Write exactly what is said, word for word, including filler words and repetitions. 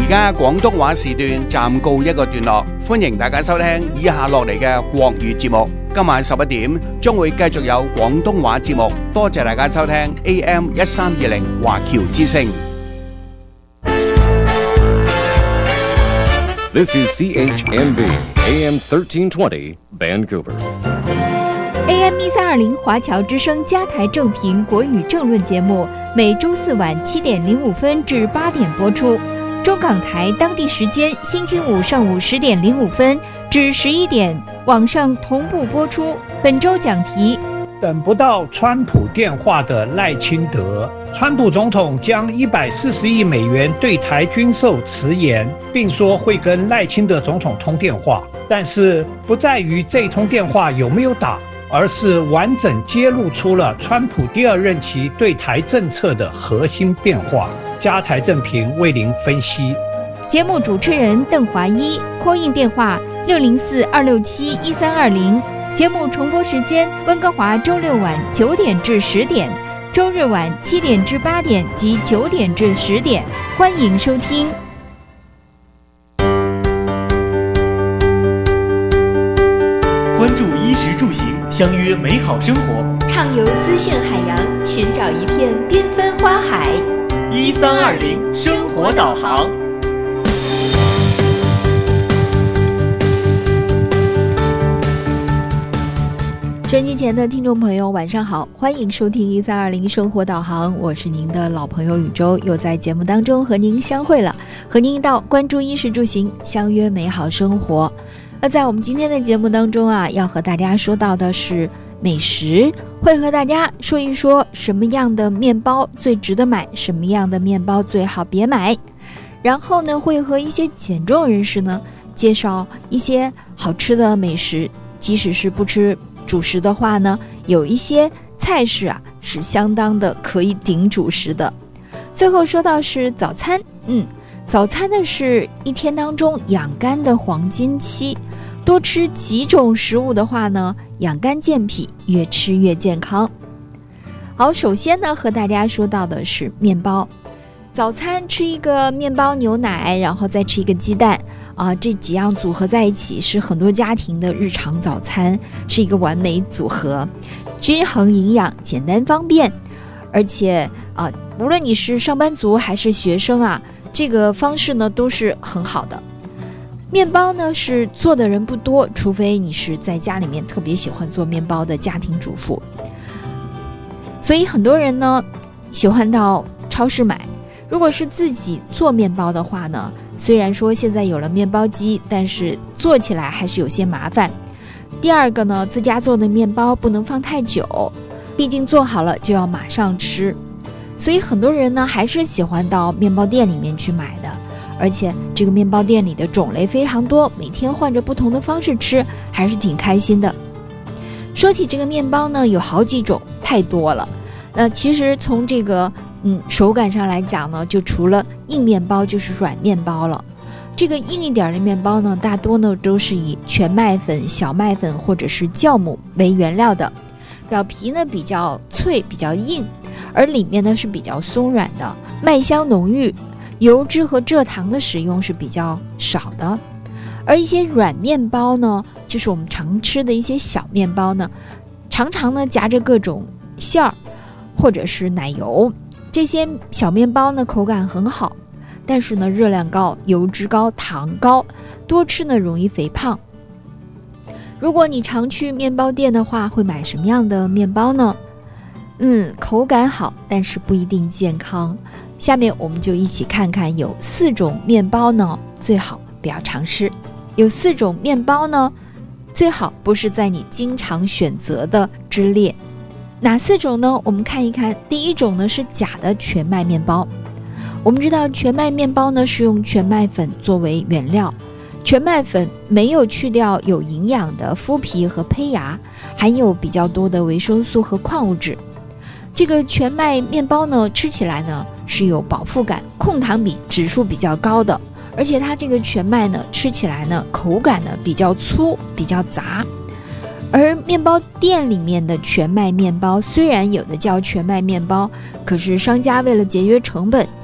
而家廣東話時段暫告一個段落，歡迎大家收聽以下落嚟嘅國語節目。今晚十一點將會繼續有廣東話節目，多謝大家收聽 A M 一三二零華僑之聲。 This is C H M B A M thirteen twenty Vancouver。A M 一三二零华侨之声加台正评国语政论节目，每周四晚七点零五分至八点播出。中港台当地时间星期五上午十点零五分至十一点，网上同步播出。本周讲题： 等不到川普电话的赖清德。川普总统将一百四十亿美元对台军售迟延，并说会跟赖清德总统通电话，但是不在于这通电话有没有打，而是完整揭露出了川普第二任期对台政策的核心变化。加台正评为您分析。 节目主持人邓华一 ，call in 电话六零四二六七一三二零。节目重播时间：温哥华周六晚九点至十点，周日晚七点至八点及九点至十点。欢迎收听。 关注衣食住行，相约美好生活。 畅游资讯海洋，寻找一片缤纷花海。 一三二零生活导航。 收音机前的听众朋友晚上好，欢迎收听一三二零生活导航，我是您的老朋友宇宙，又在节目当中和您相会了，和您一道关注衣食住行，相约美好生活。那在我们今天的节目当中啊，要和大家说到的是美食，会和大家说一说什么样的面包最值得买，什么样的面包最好别买。然后呢，会和一些减重人士呢介绍一些好吃的美食，即使是不吃主食的话呢，有一些菜式啊是相当的可以顶主食的。最后说到是早餐，嗯，早餐呢是一天当中养肝的黄金期。多吃几种食物的话呢，养肝健脾，越吃越健康。好，首先呢和大家说到的是面包。早餐吃一个面包牛奶，然后再吃一个鸡蛋啊，这几样组合在一起是很多家庭的日常早餐，是一个完美组合，均衡营养，简单方便。而且啊，无论你是上班族还是学生啊，这个方式呢都是很好的。面包呢是做的人不多，除非你是在家里面特别喜欢做面包的家庭主妇，所以很多人呢喜欢到超市买。如果是自己做面包的话呢，虽然说现在有了面包机，但是做起来还是有些麻烦。第二个呢，自家做的面包不能放太久，毕竟做好了就要马上吃，所以很多人呢还是喜欢到面包店里面去买的。而且这个面包店里的种类非常多，每天换着不同的方式吃，还是挺开心的。说起这个面包呢，有好几种，太多了。那其实从这个嗯手感上来讲呢，就除了硬面包就是软面包了。这个硬一点的面包呢，大多呢都是以全麦粉、小麦粉或者是酵母为原料的，表皮呢比较脆比较硬，而里面呢是比较松软的，麦香浓郁。油脂和蔗糖的使用是比较少的，而一些软面包呢，就是我们常吃的一些小面包呢，常常呢夹着各种馅儿或者是奶油。这些小面包呢口感很好，但是呢热量高、油脂高、糖高，多吃呢容易肥胖。如果你常去面包店的话，会买什么样的面包呢？嗯，口感好，但是不一定健康。下面我们就一起看看有四种面包呢最好不要尝试。有四种面包呢最好不是在你经常选择的之列。哪四种呢？我们看一看。第一种呢是假的全麦面包。我们知道全麦面包呢是用全麦粉作为原料，全麦粉没有去掉有营养的麸皮和胚芽，含有比较多的维生素和矿物质。这个全麦面包呢吃起来呢是有饱腹感，控糖比指数比较高的，而且它这个全麦呢吃起来呢口感呢比较粗比较杂。而面包店里面的全麦面包虽然有的叫全麦面包，可是商家为了节约成本，